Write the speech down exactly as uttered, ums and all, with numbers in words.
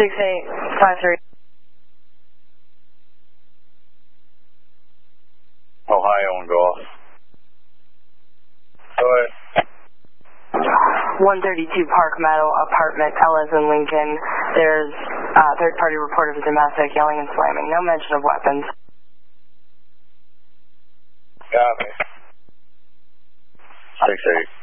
six eight five three. Ohio and Golf. Go ahead. one thirty-two Park Meadow Apartment, L as in Lincoln. There's uh, third-party report of domestic yelling and slamming. No mention of weapons. Copy. six eight.